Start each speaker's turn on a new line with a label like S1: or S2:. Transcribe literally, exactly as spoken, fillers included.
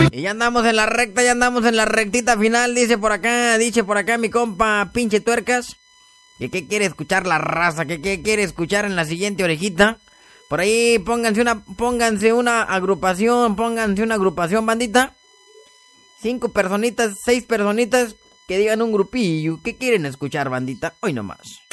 S1: Y ya andamos en la recta, ya andamos en la rectita final, dice por acá, dice por acá mi compa pinche tuercas. ¿Que qué quiere escuchar la raza? ¿Que qué quiere escuchar en la siguiente orejita? Por ahí pónganse una, pónganse una agrupación, pónganse una agrupación, bandita. Cinco personitas, seis personitas que digan un grupillo. ¿Qué quieren escuchar, bandita? Hoy nomás.